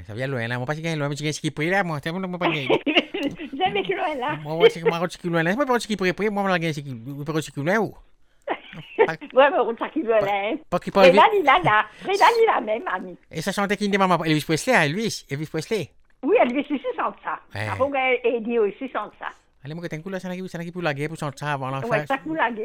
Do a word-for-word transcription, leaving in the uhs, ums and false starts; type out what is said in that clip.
ça vient loin là. Moi, pas si loin, mais tu qui pris là, moi. Moi, pas gagné. J'aime que loin là. Moi, c'est moi, qui loin là. Moi, pas qui pris, moi, on gagné, c'est qui, pas qui loin ou. Ouais, mais on sait qui loin là. Pas qui pas. Et là, il a là. Et là, il a même, ami. Et ça chantait qui des maman, Elvis Presley, Elvis, Elvis Presley. Oui, Elvis aussi chante ça. Avant qu'Eddie aussi chante ça. Allez, moi, que t'as un coup là, ça n'a qui pour la guerre, pour chanter ça avant l'enfer. Ouais, ça pour la guerre.